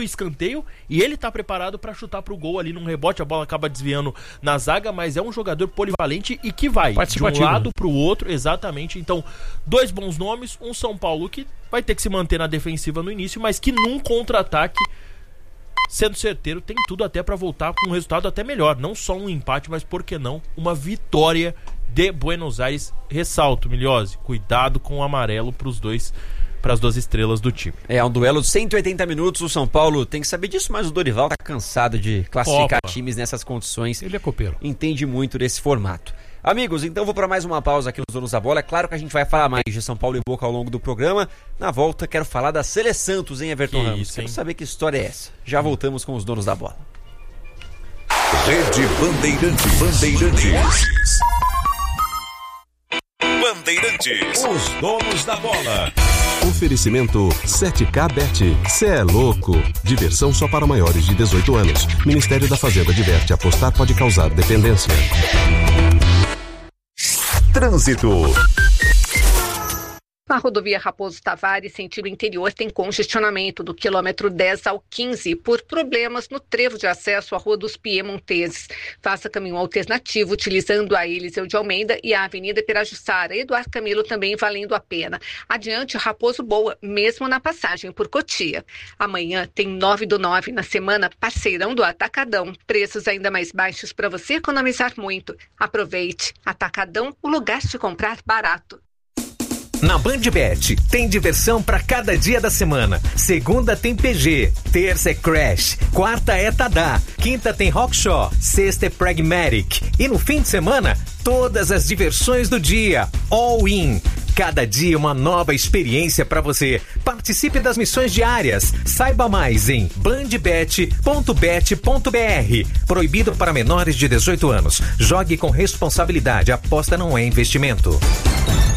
o escanteio e ele tá preparado para chutar pro gol ali num rebote, a bola acaba desviando na zaga, mas é um jogador polivalente e que vai de um lado pro outro, exatamente. Então, 2 bons nomes, um São Paulo que vai ter que se manter na defensiva no início, mas que num contra-ataque, sendo certeiro, tem tudo até para voltar com um resultado até melhor, não só um empate, mas por que não, uma vitória de Buenos Aires. Ressalto, Miliose, cuidado com o amarelo para as 2 estrelas do time. É um duelo de 180 minutos, o São Paulo tem que saber disso, mas o Dorival tá cansado de classificar times nessas condições. Ele é copeiro. Entende muito desse formato. Amigos, então vou para mais uma pausa aqui nos Donos da Bola. É claro que a gente vai falar mais de São Paulo e Boca ao longo do programa. Na volta, quero falar da Sele Santos, hein, Everton Ramos? Quero saber que história é essa. Já voltamos com os Donos da Bola. Rede Bandeirantes. Os Donos da Bola. Oferecimento 7K Bet. Cê é louco. Diversão só para maiores de 18 anos. Ministério da Fazenda diverte. Apostar pode causar dependência. Trânsito. Na rodovia Raposo Tavares, sentido interior, tem congestionamento do quilômetro 10 ao 15 por problemas no trevo de acesso à Rua dos Piemonteses. Faça caminho alternativo utilizando a Eliseu de Almeida e a Avenida Pirajussara. Eduardo Camilo também valendo a pena. Adiante, Raposo Boa, mesmo na passagem por Cotia. Amanhã tem 9 do 9 na semana Parceirão do Atacadão. Preços ainda mais baixos para você economizar muito. Aproveite. Atacadão, o lugar de comprar barato. Na BandBet, tem diversão para cada dia da semana. Segunda tem PG, terça é Crash, quarta é Tadá, quinta tem Rockshaw, sexta é Pragmatic. E no fim de semana, todas as diversões do dia. All in. Cada dia uma nova experiência para você. Participe das missões diárias. Saiba mais em bandbet.bet.br. Proibido para menores de 18 anos. Jogue com responsabilidade. Aposta não é investimento.